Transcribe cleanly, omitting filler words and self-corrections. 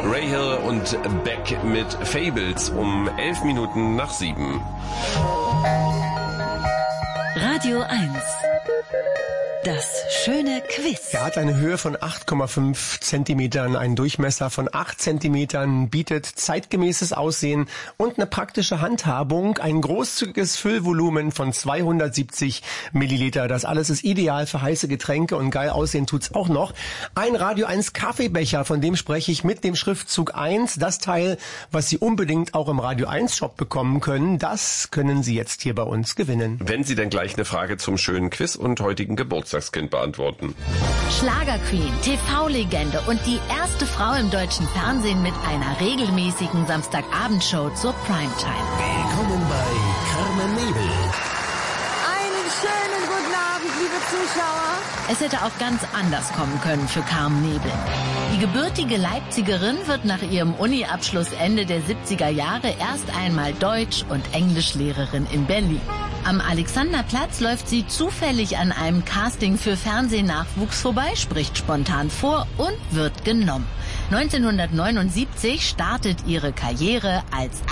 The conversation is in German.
Ray Hill und Beck mit Fables um 11 Minuten nach 7. Radio 1. Das schöne Quiz. Er hat eine Höhe von 8,5 Zentimetern, einen Durchmesser von 8 Zentimetern, bietet zeitgemäßes Aussehen und eine praktische Handhabung, ein großzügiges Füllvolumen von 270 Milliliter. Das alles ist ideal für heiße Getränke und geil aussehen tut's auch noch. Ein Radio 1 Kaffeebecher, von dem spreche ich mit dem Schriftzug 1. Das Teil, was Sie unbedingt auch im Radio 1 Shop bekommen können, das können Sie jetzt hier bei uns gewinnen. Wenn Sie dann gleich eine Frage zum schönen Quiz und heutigen Geburtstagskind beantworten. Schlagerqueen, TV-Legende und die erste Frau im deutschen Fernsehen mit einer regelmäßigen Samstagabendshow zur Primetime. Willkommen bei Carmen Nebel. Einen schönen guten Abend, liebe Zuschauer. Es hätte auch ganz anders kommen können für Carmen Nebel. Die gebürtige Leipzigerin wird nach ihrem Uni-Abschluss Ende der 70er Jahre erst einmal Deutsch- und Englischlehrerin in Berlin. Am Alexanderplatz läuft sie zufällig an einem Casting für Fernsehnachwuchs vorbei, spricht spontan vor und wird genommen. 1979 startet ihre Karriere als